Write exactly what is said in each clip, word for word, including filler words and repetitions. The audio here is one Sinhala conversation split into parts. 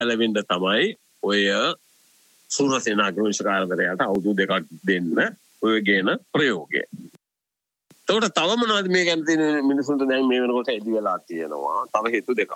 ගැලවෙන්න තමයි ඔය සූරසේන අග්‍රවංශකාරවරයාට අවුරුදු දෙකක් දෙන්න ඔය ගේන ප්‍රයෝගය. ඒකට තව මොනවද මේ ගැන තියෙන මිනිසුන්ට දැන් මේ වෙනකොට එළි වෙලා තියෙනවා. තව හේතු දෙකක්.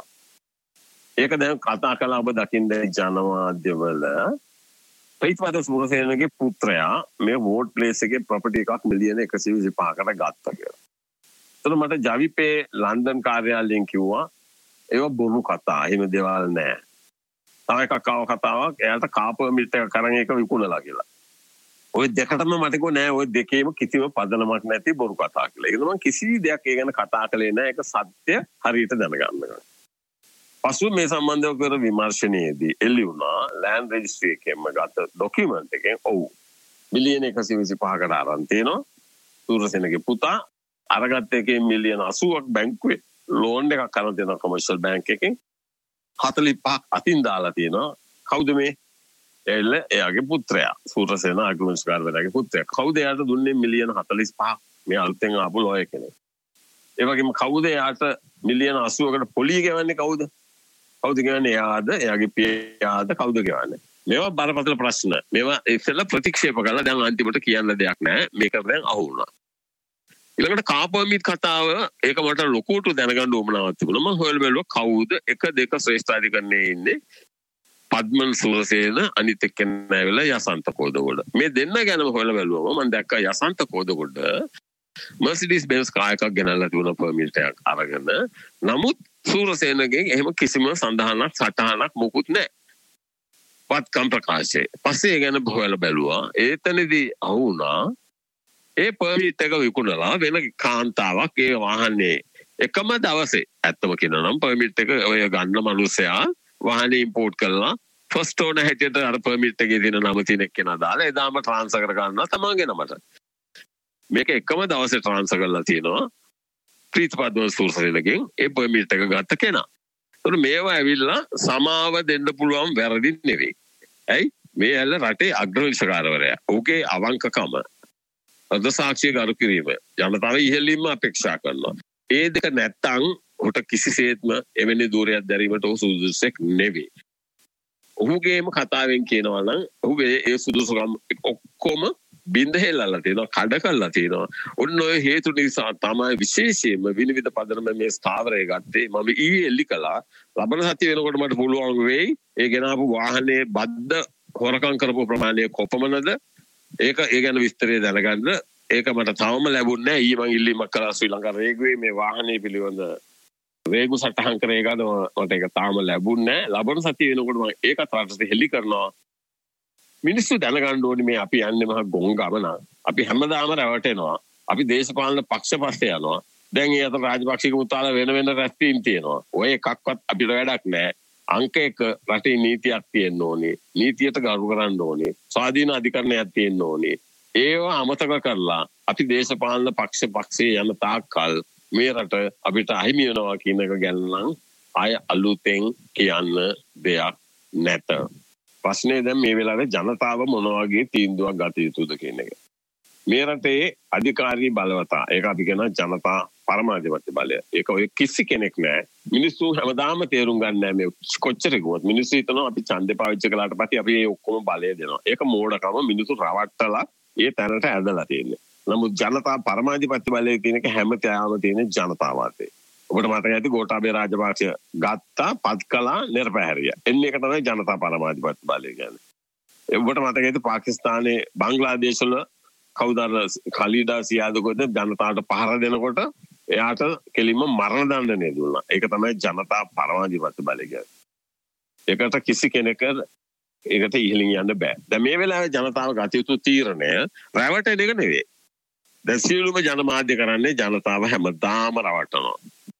ඒක දැන් කතා කළා ඔබ දකින්න ජනමාධ්‍යවල ප්‍රීතිපාද සූරසේනගේ පුත්‍රයා මේ වෝට් ප්ලේස් එකේ ප්‍රොපර්ටි එකක් මිලියන එකසිය විසිපහකට ගත්තා කියලා. එතකොට මට ජවිපේ ලන්ඩන් කාර්යාලයෙන් කිව්වා ඒව බොරු කතා. එහෙම දේවල් නැහැ. තව එකක් ආව කතාවක් එයාට කාර් පර්මිට් එක කරන් ඒක විකුණලා කියලා. ඔය දෙකටම මට කිව්ව නෑ ඔය දෙකේම කිසිම පදනමක් නැති බොරු කතා කියලා. ඒක නම් කිසි දෙයක් ඒ ගැන කතා කළේ නෑ. ඒක සත්‍ය හරියට දැනගන්න. පසුව මේ සම්බන්ධව කර විමර්ශනයේදී එළි වුණා ලෑන්ඩ් රෙජිස්ට්‍රි එකෙන්ම ගත ડોකියුමන්ට් එකෙන් ඔව් මිලියන එකසිය විසිපහකට අරන් තියෙනවා. සූරසේනගේ පුතා අරගත්ත එකේ මිලියන අසූවක් බැංකුවේ ලෝන් එකක් කරන් දෙනවා කොමර්ෂල් බැංක් එකෙන්. හතළිස් පහක් අතින් දාලා තියෙනවා. කවුද මේ? එළ එයාගේ පුත්‍රයා. සූරසේන අග්‍රවංශකාරවරයාගේ පුත්‍රයා. කවුද එයාට දුන්නේ මිලියන හතළිස් පහක්? මේ අලුතෙන් ආපු ලෝයර් කෙනෙක්. ඒ වගේම කවුද එයාට මිලියන අසූවකට පොලිය ගෙවන්නේ කවුද? කවුද ගෙවන්නේ? එයාද? එයාගේ පියාද? කවුද ගෙවන්නේ? මේවා බරපතල ප්‍රශ්න. මේවා ඉස්සෙල්ලා ප්‍රතික්ෂේප කළා. දැන් අන්තිමට කියන්න දෙයක් නැහැ. මේක දැන් අහු වුණා. ඊළඟට කාර් පර්මිට් කතාව ඒක මට ලොකුට දැනගන්න උවමනාවක් තිබුණා. මම හොයලා බැලුවා කවුද එක දෙක ශ්‍රේෂ්ඨාධිකරණයේ ඉන්නේ පද්මන් සූරසේන අනිත් එක්කෙනා ඇවිල්ලා යසන්ත කෝදගොඩ. මේ දෙන්න ගැනම හොයලා බැලුවම මම දැක්කා යසන්ත කෝදගොඩ මර්සිඩීස් බෙන්ස් කාර් එකක් ගෙනල්ලා තිබුණා පර්මිට් එකක් අරගෙන. නමුත් සූරසේනගෙන් එහෙම කිසිම සඳහනක් සටහනක් මොකුත් නැහැ. පත්කම් ප්‍රකාශය. පස්සේ ඒ ගැන හොයලා බැලුවා. ඒතනදී අහු වුණා ඒ පර්මිට් එක විකුණලා වෙන කාන්තාවක් ඒ වාහනේ එකම දවසේ ඇත්තම කියනවා නම් පර්මිට් එක ඔය ගන්න මිනිස්සයා වාහනේ ඉම්පෝට් කරලා ෆස්ට් ඕනර් හැටියට අර පර්මිට් එකේ තියෙන නම තියෙන එක්කෙනා දාලා එදාම ට්‍රාන්ස්ෆර් කර ගන්නවා තමන්ගේ නමට. මේක එකම දවසේ ට්‍රාන්ස්ෆර් කරලා තියෙනවා ප්‍රීතිපාද සූරසේනගෙන් ඒ පර්මිට් එක ගත්ත කෙනා. ඒතකොට මේවා ඇවිල්ලා සමාව දෙන්න පුළුවන් වැරදි නෙවෙයි. ඇයි? මේ ඇල්ල රටේ අග්‍රවංශකාරවරයා. ඔහුගේ අවංකකම අද සාක්ෂිය ගරු කිරීම ජනතාව ඉහළින්ම අපේක්ෂා කරනවා. ඒ දෙක නැත්තම් ඔහුට කිසිසේත්ම එවැනි දූරයක් දැරීමට ඔහු සුදුසුසෙක් නෙවෙයි. ඔහුගේම කතාවෙන් කියනවා නම් ඔහු ඒ සුදුසුකම් ඔක්කොම බින්ද හෙලලා තියෙනවා, කඩ කරලා තියෙනවා. ඔන්න ඔය හේතු නිසා තමයි විශේෂයෙන්ම විනිවිද පදනම මේ ස්ථාවරය ගත්තේ. මම ඊයේ එල්ලි කළා. ලබන සතිය වෙනකොට මට පුළුවන් වෙයි ඒ ගෙනාපු වාහනේ බද්ද හොරකම් කරපු ප්‍රමාණය කොපමණද? ඒක ඒ ගැන විස්තරය දැනගන්න. ඒක මට තවම ලැබුණේ නැහැ. ඊයේ මම ඉල්ලීමක් කළා ශ්‍රී ලංකා රේගුවේ මේ වාහනේ පිළිබඳ රේගු සටහන් කරේ ගන්න මට ඒක තාම ලැබුණේ නැහැ. ලබන සතිය වෙනකොට මම ඒකත් රටට හෙළි කරනවා. මිනිස්සු දැනගන්න ඕනේ මේ අපි යන්නේ මහ ගොන් ගමන. අපි හැමදාම රැවටෙනවා. අපි දේශපාලන පක්ෂ පස්සේ යනවා. දැන් ඒ අතර රාජපක්ෂික පුතාලා වෙන වෙන රැස්වීම් තියෙනවා. ඔය එකක්වත් අපිට වැඩක් නැහැ. අංක එක රටේ නීතියක් තියෙන්න ඕනේ. නීතියට ගරු කරන්න ඕනේ. ස්වාධීන අධිකරණයක් තියෙන්න ඕනේ. ඒවා අමතක කරලා අපි දේශපාලන පක්ෂ පක්ෂේ යන තාක්කල් මේ රට අපිට අහිමි වෙනවා කියන එක ගැන නම් ආය අලුතෙන් කියන්න දෙයක් නැත. ප්‍රශ්නේ දැන් මේ වෙලාවේ ජනතාව මොන වගේ තීන්දුවක් ගත යුතුද කියන එක. මේ රටේ අධිකාරී බලවතා ඒක අපි කියන ජනතා පරමාධිපත්‍ය බලය. ඒක ඔය කිසි කෙනෙක් නෑ. මිනිස්සු හැමදාම තේරුම් ගන්න නෑ මේ කොච්චර ගියොත් මිනිස්සු හිතනවා අපි ඡන්දේ පාවිච්චි කළාට පස්සේ අපි මේ ඔක්කොම බලය දෙනවා. ඒක මෝඩකම. මිනිස්සු රවට්ටලා ඒ තැනට ඇදලා තියෙන්නේ. නමුත් ජනතා පරමාධිපත්‍ය බලය කියන එක හැමතැනම තියෙන ජනතාව අතේ. ඔබට මතක ඇති ගෝඨාභය රාජපක්ෂ ගත්තා පත් කළා නිර්පැහැරිය. එන්නේ එක තමයි ජනතා පරමාධිපත්‍ය බලය කියන්නේ. ඔබට මතක ඇති පාකිස්තානයේ බංග්ලාදේශ වල කවුද ඛලීඩා සියාදකොද ජනතාවට පහර දෙනකොට එයාට කෙලින්ම මරණ දඬුවම දුන්නා. ඒක තමයි ජනතා පරමාධිපත්‍ය බලය කියන්නේ. ඒකට කිසි කෙනෙක් ඒකට ඉහළින් යන්න බෑ. දැන් මේ වෙලාවේ ජනතාව ගත යුතු තීරණය රැවටෙන එක නෙවෙයි. දැන් සියලුම ජනමාධ්‍ය කරන්නේ ජනතාව හැමදාම රවටනවා.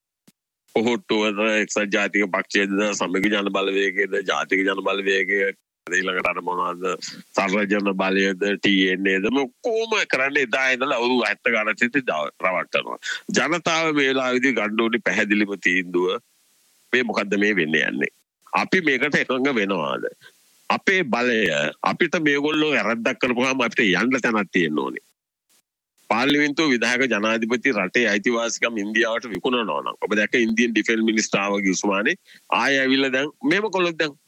ඔහොට්ටුවද එක්සත් ජාතික පක්ෂයේද සමගි ජන බලවේගයේද ජාතික ජන බලවේගයේ ඊළඟට අර මොනවද සර්වජන බලයේද ටී එන් ඒද කොහොම කරන්නේ එදා ඉඳලා අවුරුදු හැත්තෑ ගණන් සිට රවට්ටනවා. ජනතාව මේ වෙලාවේදී ගන්න ඕනේ පැහැදිලිම තීන්දුව මේ මොකද්ද මේ වෙන්නේ යන්නේ. අපි මේකට එකඟ වෙනවාද? අපේ බලය අපිට මේගොල්ලෝ වැරද්දක් කරපුවාම අපිට යන්න තැනක් තියෙන්න ඕනේ. පාර්ලිමේන්තුව විධායක ජනාධිපති රටේ අයිතිවාසිකම් ඉන්දියාවට විකුණනවා නම් ඔබ දැක්ක ඉන්දියන් ඩිෆෙන්ස් මිනිස්ටර් ආවගේ උස්මානේ ආයෙ ඇවිල්ලා දැන් මේව කොල්ලොත් දැන්